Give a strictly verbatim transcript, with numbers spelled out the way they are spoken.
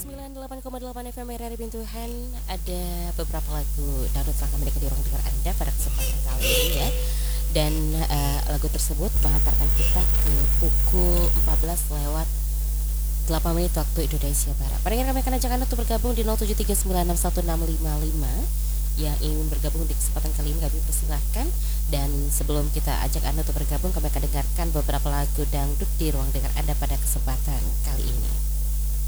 sembilan puluh delapan koma delapan F M R R I Bintuhan. Ada beberapa lagu dangdut yang kami di ruang dengar Anda pada kesempatan kali ini ya. Dan uh, lagu tersebut mengantarkan kita ke pukul empat belas lewat delapan menit waktu Indonesia Barat. Pada kami akan ajak Anda untuk bergabung di nol tujuh tiga sembilan enam satu enam lima lima. Yang ingin bergabung di kesempatan kali ini kami persilahkan. Dan sebelum kita ajak Anda untuk bergabung, kami akan dengarkan beberapa lagu dangdut di ruang dengar Anda pada kesempatan kali ini.